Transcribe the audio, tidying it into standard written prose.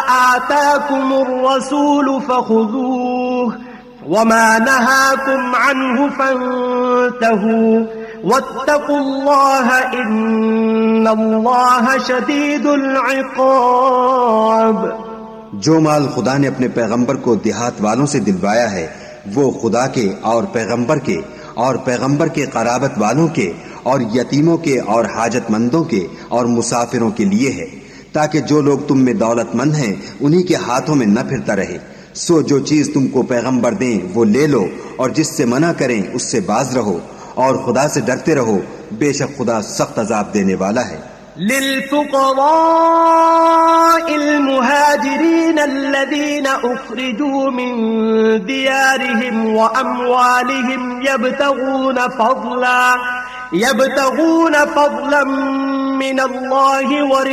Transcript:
आताकुमुर रसूल फखुदूह वमा नहाकुम अन्हु फंतहू वत्तकुल्लाह इन्नल्लाह शदीदुल इक़ाब। जो माल खुदा ने अपने पैगंबर को देहात वालों से दिलवाया है वो खुदा के और पैगंबर के कराबत वालों के और यतीमों के और हाजतमंदों के और मुसाफिरों के लिए है, ताकि जो लोग तुम में दौलतमंद हैं उन्हीं के हाथों में न फिरता रहे। सो जो चीज तुमको पैगंबर दें वो ले लो और जिससे मना करें उससे बाज रहो और खुदा से डरते रहो, बेशक खुदा सख्त अजाब देने वाला है। लिल्फुक़राइल मुहाजिरीन अल्लज़ीना उख़रिजू मिन दियारिहिम व अम्वालिहिम यब्तगून फ़ज़लन मिनल्लाहि व